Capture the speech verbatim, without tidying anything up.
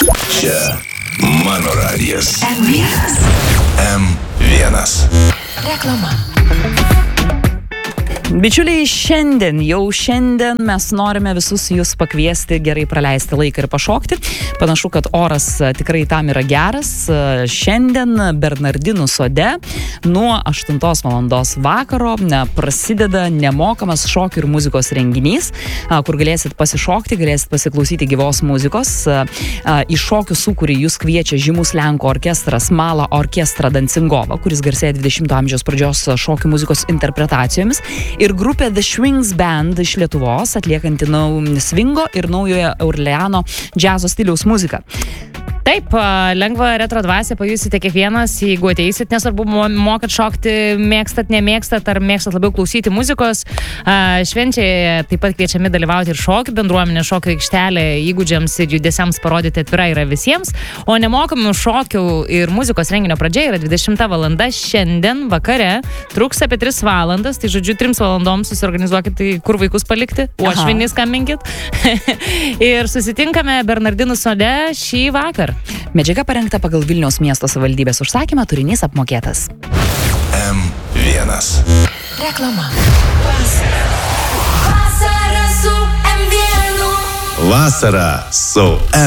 Čia mano radijas. M vienas. M vienas. Reklama. Bičiuliai, šiandien, jau šiandien mes norime visus jūs pakviesti gerai praleisti laiką ir pašokti. Panašu, kad oras tikrai tam yra geras. Šiandien Bernardinų sode nuo aštuntos valandos vakaro prasideda nemokamas šokių ir muzikos renginys, kur galėsit pasišokti, galėsit pasiklausyti gyvos muzikos. Į šokių sūkurį jūs kviečia žymus Lenkų orkestras Mala Orkestra Dancingova, kuris garsėja dvidešimto amžiaus pradžios šokių muzikos interpretacijomis. Ir grupė The Swings Band iš Lietuvos, atliekanti swingo ir naujojo Orleano džiazo stiliaus muziką. Taip, lengva retro dvasią pajusite kiekvienas, jeigu ateisit, nesvarbu, mokat šokti, mėgstat, nemėgstat, ar mėgstat labiau klausyti muzikos. Švenčiai taip pat kviečiami dalyvauti ir šokių bendruomenė, šokių aikštelė įgūdžiams ir judesiams parodyti atvira yra visiems. O nemokamų šokių ir muzikos renginio pradžia yra dvidešimta valanda šiandien vakare, truks apie tris valandas, tai žodžiu, trims valandoms susiorganizuokit, tai kur vaikus palikti, uošvinį skambinkit. Ir susitinkame Bernardinų sode šį vakar. Medžiaga parengta pagal Vilniaus miesto savivaldybės užsakymą, turinys apmokėtas. M vienas. Reklama. Vasara su M vienu. Vasara su